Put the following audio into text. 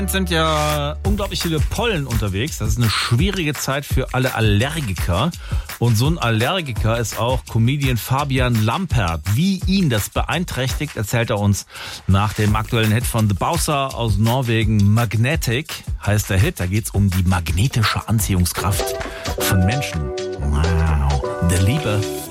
Es sind ja unglaublich viele Pollen unterwegs. Das ist eine schwierige Zeit für alle Allergiker. Und so ein Allergiker ist auch Comedian Fabian Lampert. Wie ihn das beeinträchtigt, erzählt er uns nach dem aktuellen Hit von The Bowser aus Norwegen. Magnetic heißt der Hit. Da geht's um die magnetische Anziehungskraft von Menschen. Wow, der Liebe.